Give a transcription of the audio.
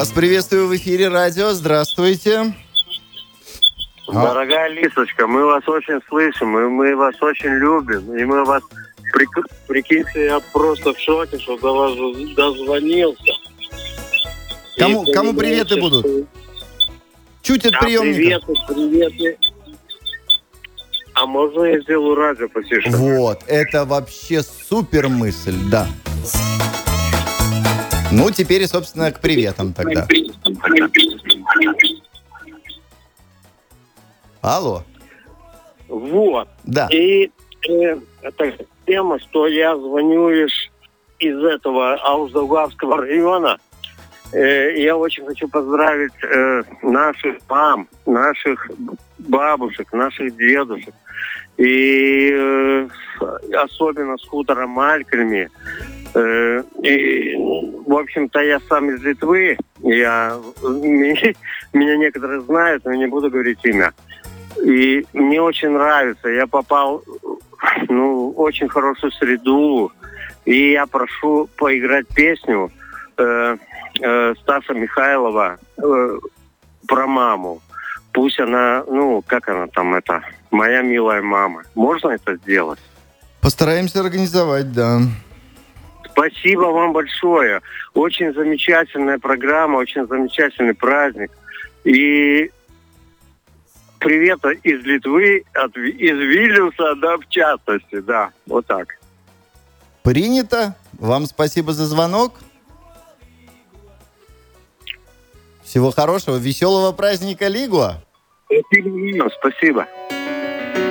Вас приветствую в эфире радио. Здравствуйте. Дорогая Лисочка, мы вас очень слышим, и мы вас очень любим, и мы вас... Прикиньте, я просто в шоке, что до вас дозвонился. Кому приветы будут? Чуть от приемника. Приветы. А можно я сделаю радио потише? Вот, это вообще супер мысль, да. Ну, теперь, собственно, к приветам тогда. Алло. Вот. Да. И это тема, что я звоню из этого Аусдаугавского района. Я очень хочу поздравить наших мам, наших бабушек, наших дедушек. И особенно с хутором Малькольми. И, в общем-то, я сам из Литвы. Меня некоторые знают, но не буду говорить имя. И мне очень нравится. Я попал в очень хорошую среду. И я прошу поиграть песню Стаса Михайлова про маму. Пусть она, как она там, это, моя милая мама. Можно это сделать? Постараемся организовать, да. Спасибо вам большое. Очень замечательная программа, очень замечательный праздник. И привет из Литвы, из Вильнюса, да, в частности, да, вот так. Принято. Вам спасибо за звонок. Всего хорошего, веселого праздника Лигуа. Спасибо.